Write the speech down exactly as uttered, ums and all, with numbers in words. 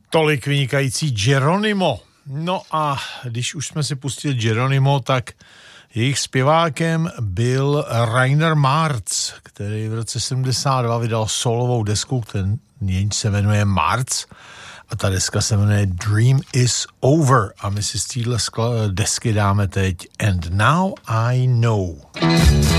Tolik vynikající Geronimo. No a když už jsme si pustili Geronimo, tak jejich zpěvákem byl Rainer Marz, který v roce sedmdesát dva vydal solovou desku, ten jenž se jmenuje Marz, a ta deska se jmenuje Dream is Over. A my si z téhle desky dáme teď And Now I Know.